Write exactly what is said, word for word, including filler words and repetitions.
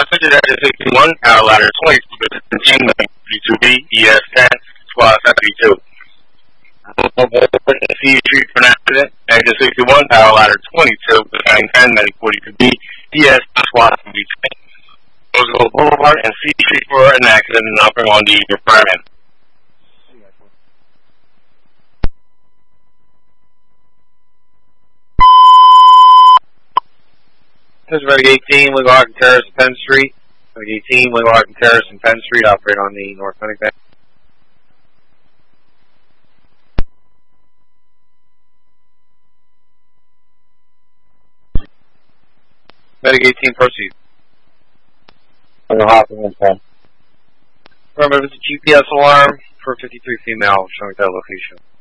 Switch at sixty-one, power ladder twenty-two, fifty-two B, E S ten, squad seventy-two. C Street for an accident, exit sixty-one, power ladder twenty-two, nine ten, medic forty-two B, E S squad seventy-two. Roosevelt Boulevard and C Street for an accident and offering on the fireman. This is Medic eighteen, Legal Arc and Terrace and Penn Street. Medic eighteen, Legal Arc and Terrace and Penn Street, operate on the North Medic Bay. Medic eighteen, proceed. Remember, it's a G P S alarm for fifty-three female showing that location.